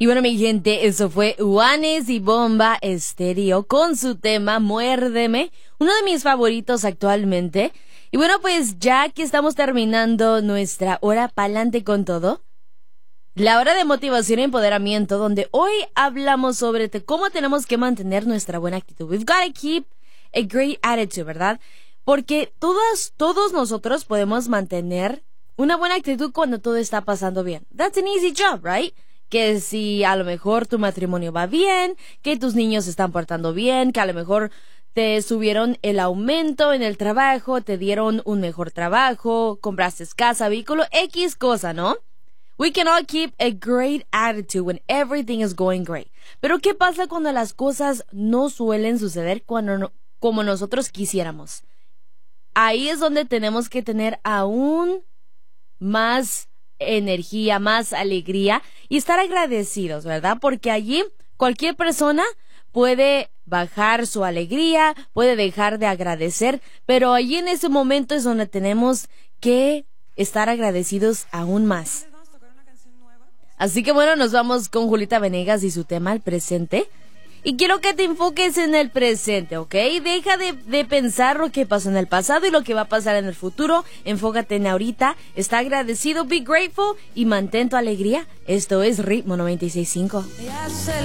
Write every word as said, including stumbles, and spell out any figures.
Y bueno, mi gente, eso fue Juanes y Bomba Estéreo con su tema Muérdeme, uno de mis favoritos actualmente. Y bueno, pues ya que estamos terminando nuestra hora pa'lante con todo, la hora de motivación y empoderamiento, donde hoy hablamos sobre te- cómo tenemos que mantener nuestra buena actitud. We've got to keep a great attitude, ¿verdad? Porque todas, todos nosotros podemos mantener una buena actitud cuando todo está pasando bien. That's an easy job, right? Que si a lo mejor tu matrimonio va bien, que tus niños se están portando bien, que a lo mejor te subieron el aumento en el trabajo, te dieron un mejor trabajo, compraste casa, vehículo, X cosa, ¿no? We can all keep a great attitude when everything is going great. Pero ¿qué pasa cuando las cosas no suelen suceder cuando no- como nosotros quisiéramos? Ahí es donde tenemos que tener aún más energía, más alegría y estar agradecidos, ¿verdad? Porque allí cualquier persona puede bajar su alegría, puede dejar de agradecer, pero allí en ese momento es donde tenemos que estar agradecidos aún más. Así que bueno, nos vamos con Julieta Venegas y su tema El Presente. Y quiero que te enfoques en el presente, ¿ok? Deja de, de pensar lo que pasó en el pasado y lo que va a pasar en el futuro. Enfócate en ahorita. Está agradecido, be grateful y mantén tu alegría. Esto es Ritmo noventa y seis punto cinco.